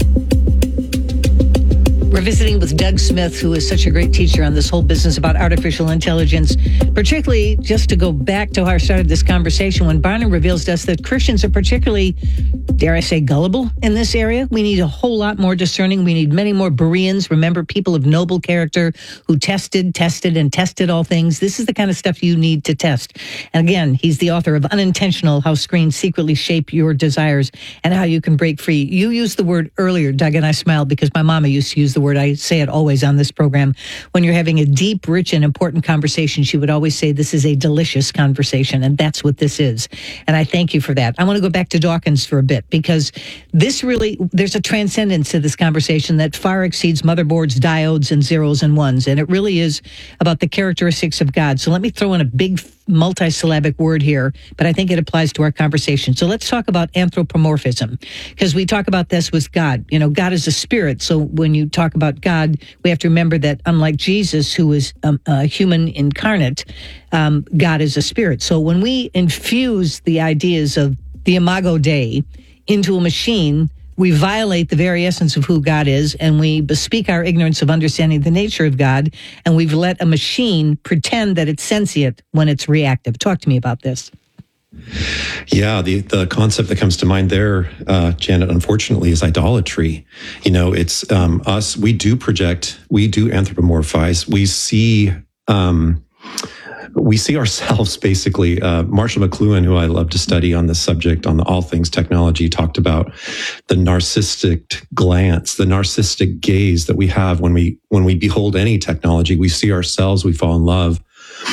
P: We're visiting with Doug Smith, who is such a great teacher on this whole business about artificial intelligence, particularly just to go back to how I started this conversation when Barna reveals to us that Christians are particularly, dare I say, gullible in this area. We need a whole lot more discerning. We need many more Bereans. Remember, people of noble character who tested, tested, and tested all things. This is the kind of stuff you need to test. And again, he's the author of Unintentional, How Screens Secretly Shape Your Desires and How You Can Break Free. You used the word earlier, Doug, and I smiled because my mama used to use the word. I say it always on this program. When you're having a deep, rich, and important conversation, she would always say, this is a delicious conversation. And that's what this is. And I thank you for that. I want to go back to Dawkins for a bit because this really, there's a transcendence to this conversation that far exceeds motherboards, diodes, and zeros and ones. And it really is about the characteristics of God. So let me throw in a big multisyllabic word here, but I think it applies to our conversation. So let's talk about anthropomorphism, because we talk about this with God. You know, God is a spirit. So when you talk about God, we have to remember that unlike Jesus, who is um, a human incarnate, um, God is a spirit. So when we infuse the ideas of the Imago Dei into a machine, we violate the very essence of who God is, and we bespeak our ignorance of understanding the nature of God, and we've let a machine pretend that it's sentient when it's reactive. Talk to me about this.
T: Yeah, the, the concept that comes to mind there, uh, Janet, unfortunately, is idolatry. You know, it's um, us, we do project, we do anthropomorphize, we see... Um, We see ourselves basically, uh, Marshall McLuhan, who I love to study on this subject, on the all things technology, talked about the narcissistic glance, the narcissistic gaze that we have when we, when we behold any technology. We see ourselves, we fall in love.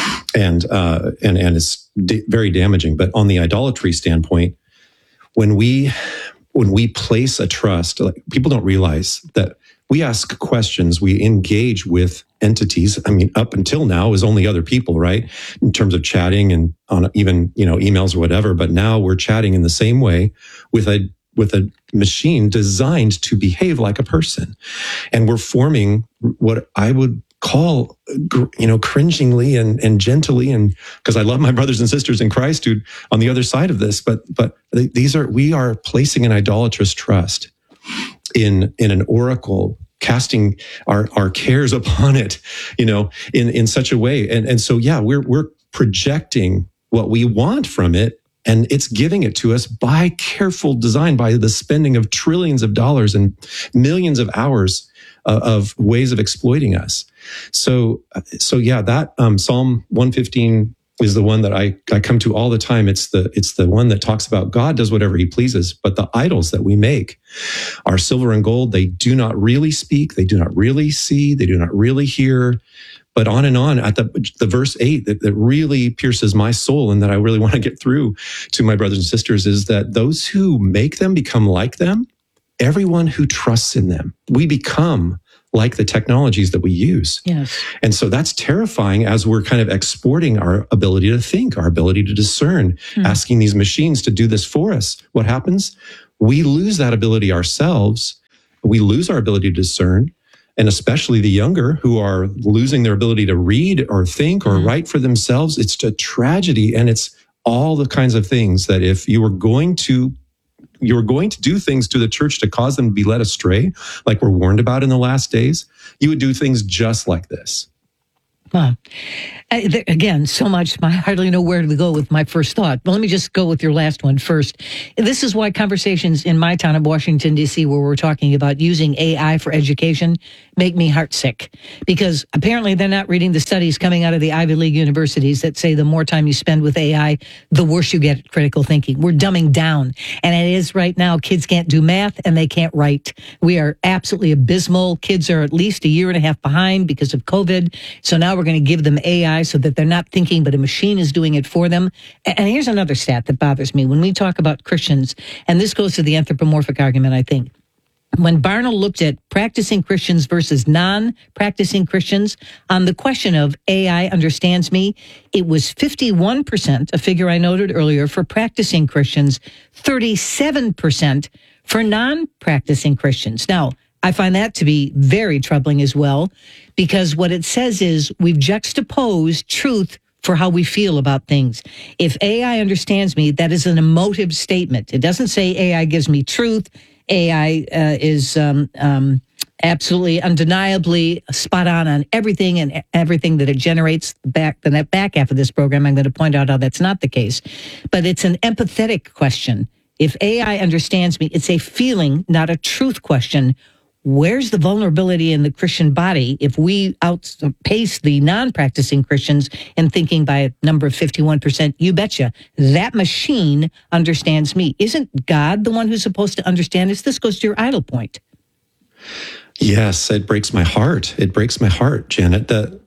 T: and uh, and and it's d- very damaging. But on the idolatry standpoint, when we when we place a trust, like, people don't realize that we ask questions, we engage with entities. I mean, up until now, it was only other people, right? In terms of chatting and on even, you know, emails or whatever. But now we're chatting in the same way with a with a machine designed to behave like a person. And we're forming what I would call, you know, cringingly and, and gently, and because I love my brothers and sisters in Christ who on the other side of this, but but these are, we are placing an idolatrous trust in in an oracle, casting our our cares upon it, you know, in in such a way. And and so yeah, we're we're projecting what we want from it, and it's giving it to us by careful design, by the spending of trillions of dollars and millions of hours uh, of ways of exploiting us. So, so yeah, that um, Psalm one fifteen is the one that I, I come to all the time. It's the it's the one that talks about God does whatever he pleases, but the idols that we make are silver and gold. They do not really speak. They do not really see. They do not really hear. But on and on at the the verse eight that, that really pierces my soul and that I really want to get through to my brothers and sisters is that those who make them become like them. Everyone who trusts in them, we become like the technologies that we use.
P: Yes.
T: And so that's terrifying as we're kind of exporting our ability to think, our ability to discern, mm. asking these machines to do this for us. What happens? We lose that ability ourselves. We lose our ability to discern. And especially the younger who are losing their ability to read or think or mm. write for themselves. It's a tragedy. And it's all the kinds of things that if you were going to you're going to do things to the church to cause them to be led astray, like we're warned about in the last days, you would do things just like this.
P: Wow. Uh, there, again, so much, I hardly know where to go with my first thought. But let me just go with your last one first. This is why conversations in my town of Washington, D C, where we're talking about using A I for education, make me heartsick. Because apparently they're not reading the studies coming out of the Ivy League universities that say the more time you spend with A I, the worse you get at critical thinking. We're dumbing down. And it is right now, kids can't do math and they can't write. We are absolutely abysmal. Kids are at least a year and a half behind because of COVID. So now we're going to give them A I so that they're not thinking, but a machine is doing it for them. And here's another stat that bothers me. When we talk about Christians, and this goes to the anthropomorphic argument, I think, when Barna looked at practicing Christians versus non-practicing Christians on the question of A I understands me, it was fifty-one percent, a figure I noted earlier, for practicing Christians, thirty-seven percent for non-practicing Christians. Now, I find that to be very troubling as well, because what it says is we've juxtaposed truth for how we feel about things. If A I understands me, that is an emotive statement. It doesn't say A I gives me truth. A I uh, is um, um, absolutely undeniably spot on on everything and everything that it generates. Back the back half of this program, I'm going to point out how that's not the case. But it's an empathetic question. If A I understands me, it's a feeling, not a truth question. Where's the vulnerability in the Christian body if we outpace the non-practicing Christians in thinking by a number of fifty-one percent? You betcha. That machine understands me. Isn't God the one who's supposed to understand us? This goes to your idol point.
T: Yes, it breaks my heart. It breaks my heart, Janet. The,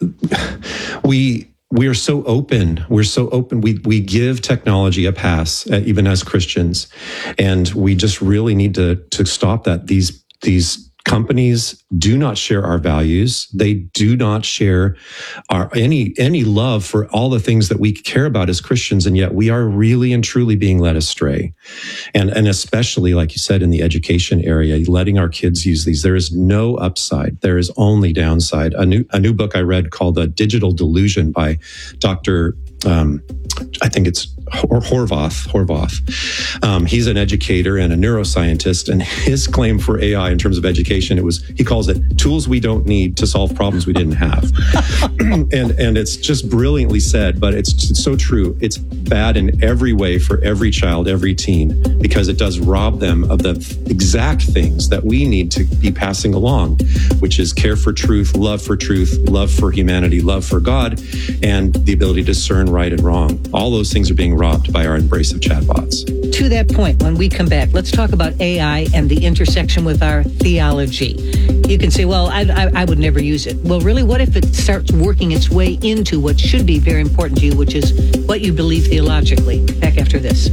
T: we we are so open. We're so open. We we give technology a pass, uh, even as Christians, and we just really need to to stop that. These these. Companies do not share our values. They do not share our any any love for all the things that we care about as Christians, and yet we are really and truly being led astray. And and especially, like you said, in the education area, letting our kids use these. There is no upside. There is only downside. A new a new book I read called "The Digital Delusion" by Doctor Um, I think it's Horvath. Horvath. Um, he's an educator and a neuroscientist, and his claim for A I in terms of education, it was he calls it tools we don't need to solve problems we didn't have. and and it's just brilliantly said, but it's, it's so true. It's bad in every way for every child, every teen, because it does rob them of the exact things that we need to be passing along, which is care for truth, love for truth, love for humanity, love for God, and the ability to discern right and wrong. All those things are being robbed by our embrace of chatbots.
P: to that point, when we come back, let's talk about A I and the intersection with our theology. You can say, well, I, I, I would never use it. Well, really, what if it starts working its way into what should be very important to you, which is what you believe theologically? Back after this.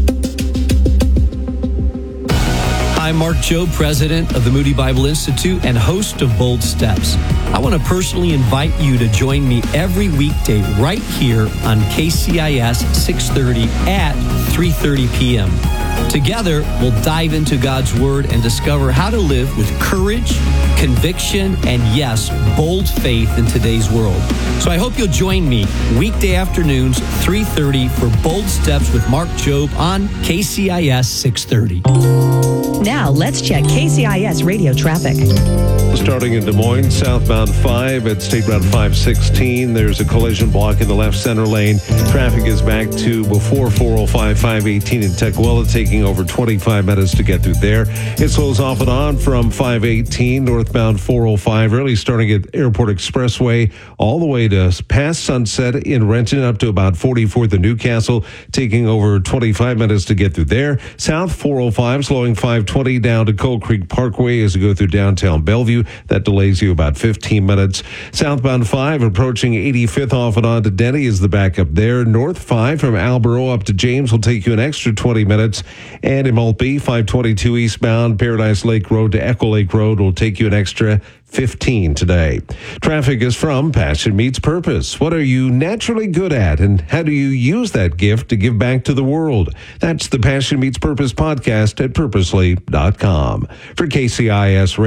B: I'm Mark Jobe, president of the Moody Bible Institute and host of Bold Steps. I want to personally invite you to join me every weekday right here on K C I S six thirty at three thirty p.m. Together, we'll dive into God's Word and discover how to live with courage, conviction, and yes, bold faith in today's world. So I hope you'll join me weekday afternoons, three thirty for Bold Steps with Mark Jobe on K C I S six thirty.
U: Now, let's check K C I S radio traffic.
N: Starting in Des Moines, southbound five at State Route five sixteen. There's a collision block in the left center lane. Traffic is back to before four oh five, five eighteen in Tequila, taking over twenty-five minutes to get through there. It slows off and on from five eighteen, northbound four oh five, really starting at Airport Expressway, all the way to past Sunset in Renton, up to about forty-fourth in Newcastle, taking over twenty-five minutes to get through there. South four oh five, slowing five twenty down to Coal Creek Parkway as you go through downtown Bellevue. That delays you about fifteen minutes. Southbound five approaching eighty-fifth off and on to Denny is the backup there. North five from Alborough up to James will take you an extra twenty minutes. And in Maltby, five twenty-two eastbound Paradise Lake Road to Echo Lake Road will take you an extra fifteen today. Traffic is from Passion Meets Purpose. What are you naturally good at, and how do you use that gift to give back to the world? That's the Passion Meets Purpose podcast at purposely dot com. For K C I S